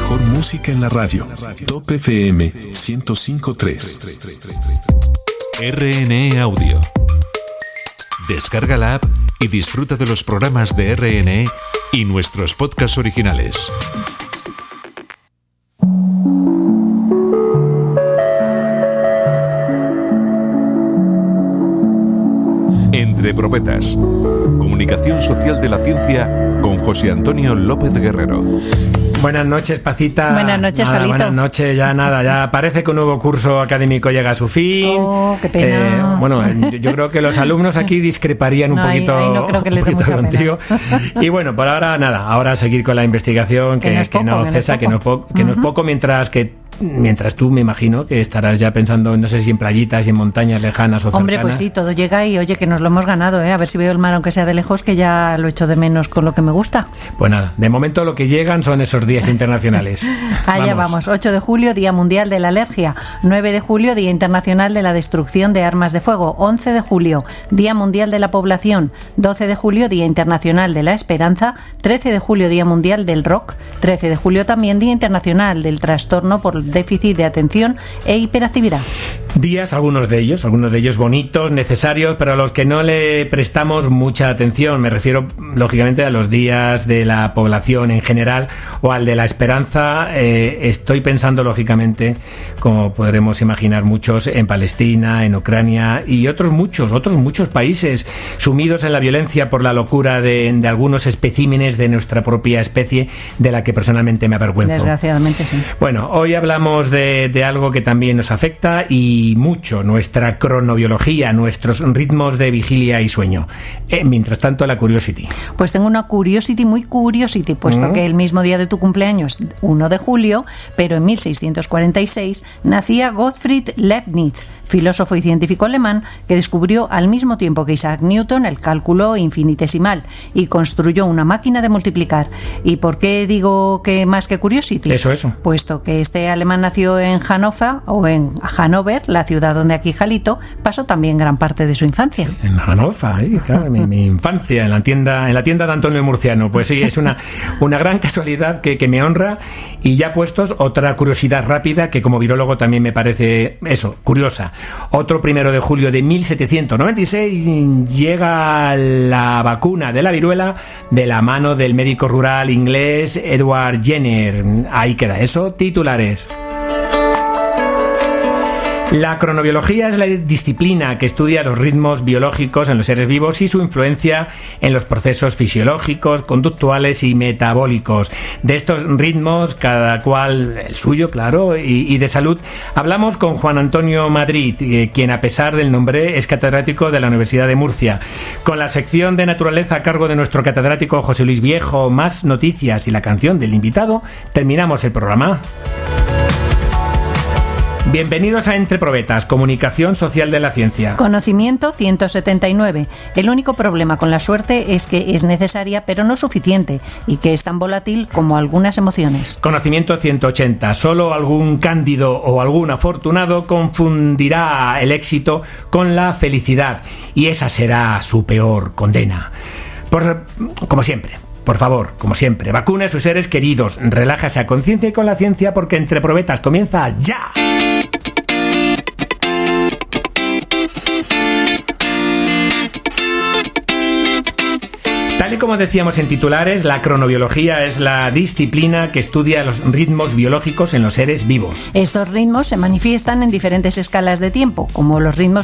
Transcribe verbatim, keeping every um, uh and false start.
mejor música en la radio. Top F M ciento cinco punto tres. R N E Audio. Descarga la app y disfruta de los programas de R N E y nuestros podcasts originales. Entre Profetas. Comunicación social de la ciencia con José Antonio López Guerrero. Buenas noches, Pacita. Buenas noches, nada, Jalito. Buenas noches, ya nada, ya parece que un nuevo curso académico llega a su fin. Oh, qué pena. Eh, bueno, yo, yo creo que los alumnos aquí discreparían un no, poquito, ahí, ahí no creo que les dé poquito mucha contigo. pena. Y bueno, por ahora nada, ahora seguir con la investigación, que, que no, es poco, que no que cesa, no es que, no, poco. po- que no es Uh-huh. poco, mientras que mientras tú, me imagino, que estarás ya pensando, no sé si en playitas y en montañas lejanas o cercanas. Hombre, pues sí, todo llega y oye, que nos lo hemos ganado, ¿eh? A ver si veo el mar, aunque sea de lejos, que ya lo echo de menos con lo que me gusta. Pues nada, de momento lo que llegan son esos días internacionales. Allá vamos. ocho de julio, Día Mundial de la Alergia. nueve de julio, Día Internacional de la Destrucción de Armas de Fuego. once de julio, Día Mundial de la Población. doce de julio, Día Internacional de la Esperanza. trece de julio, Día Mundial del Rock. trece de julio también, Día Internacional del Trastorno por déficit de atención e hiperactividad. Días, algunos de ellos, algunos de ellos bonitos, necesarios, pero a los que no le prestamos mucha atención. Me refiero, lógicamente, a los días de la población en general o al de la esperanza. Eh, estoy pensando, lógicamente, como podremos imaginar muchos, en Palestina, en Ucrania y otros muchos, otros muchos países sumidos en la violencia por la locura de, de algunos especímenes de nuestra propia especie, de la que personalmente me avergüenzo. Desgraciadamente, sí. Bueno, hoy hablamos de, de algo que también nos afecta y mucho, nuestra cronobiología, nuestros ritmos de vigilia y sueño. Eh, mientras tanto, la Curiosity. Pues tengo una Curiosity, muy Curiosity, puesto ¿Mm? que el mismo día de tu cumpleaños, uno de julio, pero en mil seiscientos cuarenta y seis, nacía Gottfried Leibniz, filósofo y científico alemán que descubrió al mismo tiempo que Isaac Newton el cálculo infinitesimal y construyó una máquina de multiplicar. ¿Y por qué digo que más que Curiosity? Eso, eso. Puesto que este alemán nació en Hannover, o en Hannover, la ciudad donde aquí Jalito pasó también gran parte de su infancia. En Hannover, ¿eh? Claro, mi, mi infancia, en la tienda en la tienda de Antonio Murciano. Pues sí, es una, una gran casualidad que, que me honra. Y ya puestos, otra curiosidad rápida que como virólogo también me parece, eso, curiosa. Otro primero de julio de mil setecientos noventa y seis llega la vacuna de la viruela de la mano del médico rural inglés Edward Jenner. Ahí queda eso, titulares. La cronobiología es la disciplina que estudia los ritmos biológicos en los seres vivos y su influencia en los procesos fisiológicos, conductuales y metabólicos. De estos ritmos, cada cual el suyo, claro, y, y de salud, hablamos con Juan Antonio Madrid, eh, quien a pesar del nombre es catedrático de la Universidad de Murcia. Con la sección de naturaleza a cargo de nuestro catedrático José Luis Viejo, más noticias y la canción del invitado, terminamos el programa. Bienvenidos a Entre Probetas, comunicación social de la ciencia. Conocimiento ciento setenta y nueve. El único problema con la suerte es que es necesaria pero no suficiente y que es tan volátil como algunas emociones. Conocimiento ciento ochenta. Solo algún cándido o algún afortunado confundirá el éxito con la felicidad y esa será su peor condena. Por, como siempre. Por favor, como siempre, vacune a sus seres queridos, relájase a conciencia y con la ciencia porque Entre Probetas comienza ya. Tal y como decíamos en titulares, la cronobiología es la disciplina que estudia los ritmos biológicos en los seres vivos. Estos ritmos se manifiestan en diferentes escalas de tiempo, como los ritmos